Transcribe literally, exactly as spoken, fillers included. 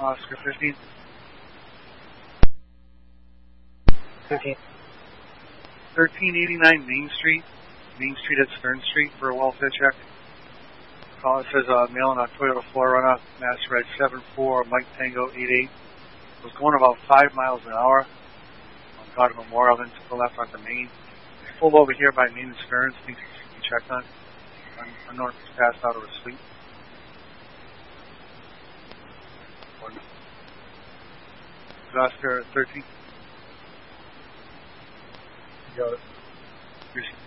Oscar fifteen. fifteen. thirteen eighty-nine Main Street. Main Street at Stern Street for a welfare check. Caller says uh, mail on a Toyota four runner, Mass Red seven four, Mike Tango eight eight. Was going about five miles an hour on Garden Memorial, then took the left onto Main. He's pulled over here by Main and Stearns. Thinks he should be checked on. I'm, I'm not if he's passed out or asleep. Oscar thirteen. Got it. Here's